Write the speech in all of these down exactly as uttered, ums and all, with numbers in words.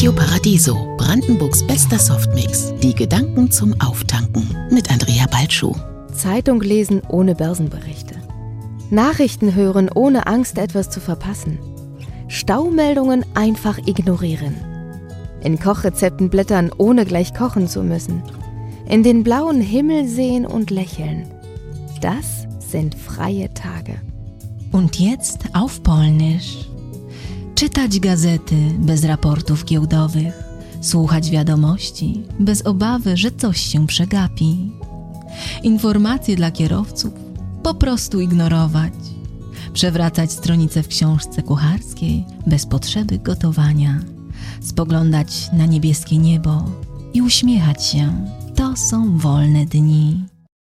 Radio Paradiso, Brandenburgs bester Softmix. Die Gedanken zum Auftanken mit Andrea Balschuh. Zeitung lesen ohne Börsenberichte. Nachrichten hören ohne Angst, etwas zu verpassen. Staumeldungen einfach ignorieren. In Kochrezepten blättern, ohne gleich kochen zu müssen. In den blauen Himmel sehen und lächeln. Das sind freie Tage. Und jetzt auf Polnisch. Czytać gazety bez raportów giełdowych, słuchać wiadomości bez obawy, że coś się przegapi. Informacje dla kierowców po prostu ignorować. Przewracać stronice w książce kucharskiej bez potrzeby gotowania. Spoglądać na niebieskie niebo i uśmiechać się. To są wolne dni.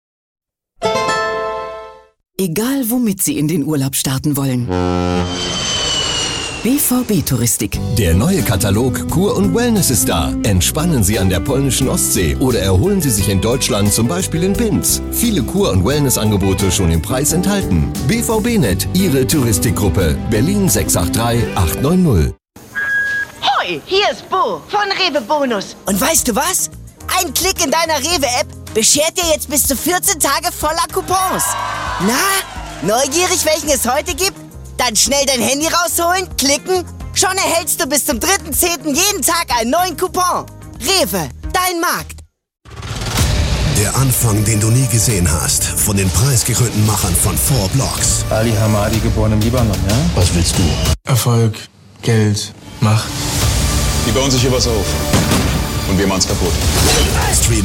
Egal womit Sie in den Urlaub starten wollen. B V B Touristik. Der neue Katalog Kur und Wellness ist da. Entspannen Sie an der polnischen Ostsee oder erholen Sie sich in Deutschland, zum Beispiel in Binz. Viele Kur- und Wellnessangebote schon im Preis enthalten. B V B Net, Ihre Touristikgruppe. Berlin sechs acht drei acht neun null. Hoi, hier ist Bo von Rewe Bonus. Und weißt du was? Ein Klick in deiner Rewe-App beschert dir jetzt bis zu vierzehn Tage voller Coupons. Na, neugierig, welchen es heute gibt? Dann schnell dein Handy rausholen, klicken, schon erhältst du bis zum dritten zehnten jeden Tag einen neuen Coupon. Rewe, dein Markt. Der Anfang, den du nie gesehen hast, von den preisgekrönten Machern von Four Blocks. Ali Hamadi, geboren im Libanon, ja? Was willst du? Erfolg, Geld, Macht. Die bauen sich hier was auf. Und wir machen's kaputt. Stream